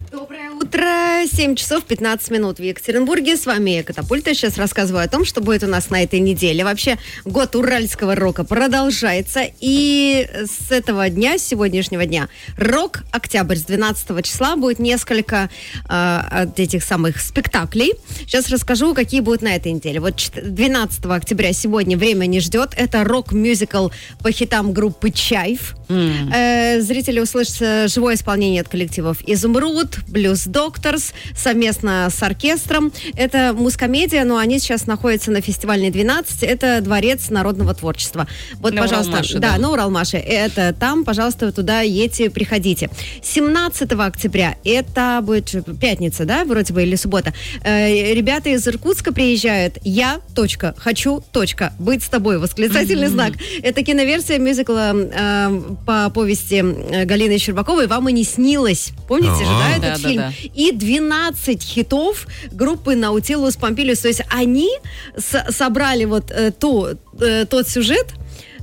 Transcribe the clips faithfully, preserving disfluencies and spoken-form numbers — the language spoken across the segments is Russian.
Доброе утро, семь часов пятнадцать минут в Екатеринбурге. С вами Катапульта. Сейчас рассказываю о том, что будет у нас на этой неделе. Вообще, год уральского рока продолжается. И с этого дня, с сегодняшнего дня, рок-октябрь с двенадцатого числа будет несколько э, этих самых спектаклей. Сейчас расскажу, какие будут на этой неделе. Вот двенадцатого октября сегодня «Время не ждет». Это рок-мюзикл по хитам группы «Чайф». Mm. Э, зрители услышат живое исполнение от коллективов «Изумруд», «Блюз Докторс» совместно с оркестром. Это музкомедия, но они сейчас находятся на фестивале двенадцать. Это Дворец народного творчества. Вот, на пожалуйста, Уралмаше, да, да, на Уралмаше. Это там, пожалуйста, туда едьте, приходите. семнадцатого октября, это будет пятница, да, вроде бы, или суббота. Э, ребята из Иркутска приезжают. Я, точка, хочу, точка, быть с тобой, восклицательный mm-hmm. знак. Это киноверсия мюзикла э, по повести Галины Щербаковой «Вам и не снилось». Помните же, да, этот да, фильм? Да, да. И двенадцать хитов группы Наутилус Помпилиус. То есть они с- собрали вот э, ту, э, тот сюжет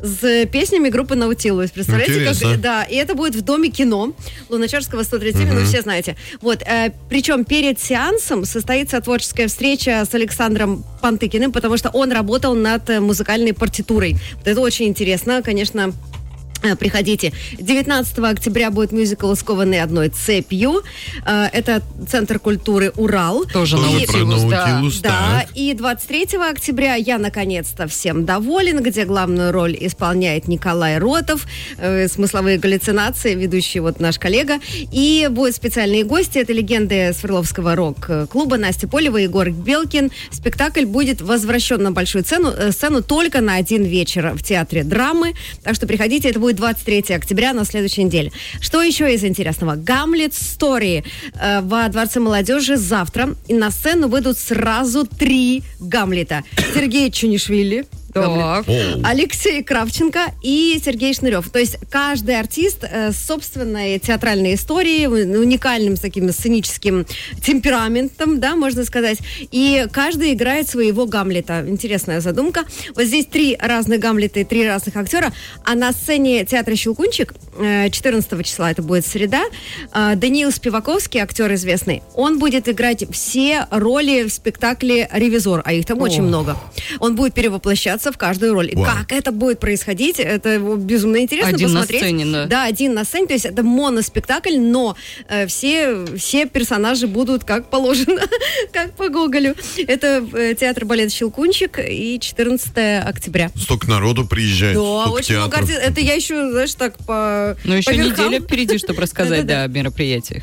с песнями группы Наутилус. Представляете, интересно. как? Да, и это будет в Доме кино Луначарского, сто тридцать семь, uh-huh. ну, все знаете. Вот, э, причем перед сеансом состоится творческая встреча с Александром Пантыкиным, потому что он работал над музыкальной партитурой. Вот это очень интересно, конечно. Приходите. девятнадцатого октября будет мюзикл «Скованный одной цепью». Это Центр культуры «Урал». Тоже Наутилус, да. Да. И двадцать третьего октября я, наконец-то, всем доволен, где главную роль исполняет Николай Ротов. Смысловые галлюцинации, ведущий вот наш коллега. И будут специальные гости. Это легенды Свердловского рок-клуба Настя Полева и Егор Белкин. Спектакль будет возвращен на большую сцену, сцену только на один вечер в Театре драмы. Так что приходите, это будет будет двадцать третьего октября на следующей неделе. Что еще из интересного? «Гамлет Стори» э, во Дворце молодежи завтра. И на сцену выйдут сразу три Гамлета. Сергей Чунишвили, Так. Алексей Кравченко и Сергей Шнырев. То есть каждый артист э, с собственной театральной историей, уникальным с таким сценическим темпераментом, да, можно сказать. И каждый играет своего Гамлета. Интересная задумка. Вот здесь три разных Гамлета и три разных актера. А на сцене театра «Щелкунчик» э, четырнадцатого числа, это будет среда, э, Даниил Спиваковский, актер известный, он будет играть все роли в спектакле «Ревизор», а их там О. очень много. Он будет перевоплощаться в каждую роль. Вау. Как это будет происходить, это безумно интересно один посмотреть. Один на сцене, да. Да, один на сцене, то есть это моноспектакль, но э, все, все персонажи будут как положено, как по Гоголю. Это э, театр-балет «Щелкунчик» и четырнадцатого октября. Столько народу приезжает. Да, очень театров. много артистов. Это я еще, знаешь, так по Ну, еще по верхам. неделя впереди, чтобы рассказать, да, о мероприятиях.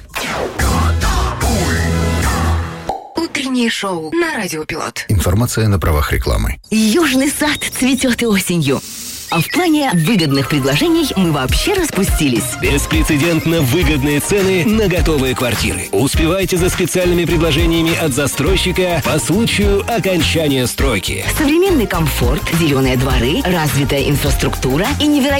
Утреннее шоу на Радио Пилот. Информация на правах рекламы. Южный сад цветет и осенью. А в плане выгодных предложений мы вообще распустились. Беспрецедентно выгодные цены на готовые квартиры. Успевайте за специальными предложениями от застройщика по случаю окончания стройки. Современный комфорт, зеленые дворы, развитая инфраструктура и невероятная